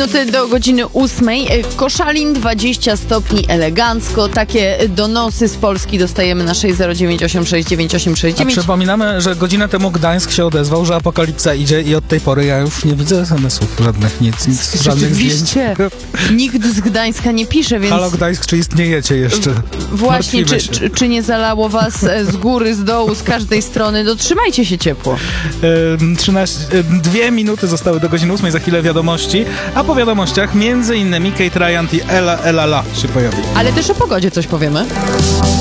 minuty do godziny 8. Koszalin 20 stopni elegancko. Takie donosy z Polski dostajemy na 609869869. A przypominamy, że godzinę temu Gdańsk się odezwał, że apokalipsa idzie i od tej pory ja już nie widzę SMS-ów żadnych, nic żadnych zdjęć. Rzeczywiście. Nikt z Gdańska nie pisze, więc... Halo Gdańsk, czy istniejecie jeszcze? Właśnie, czy nie zalało was z góry, z dołu, z każdej strony? Dotrzymajcie się ciepło. 2 minuty zostały do godziny 8, za chwilę wiadomości, a po wiadomościach między innymi Kate Ryan i Ella La się pojawi. Ale też o pogodzie coś powiemy.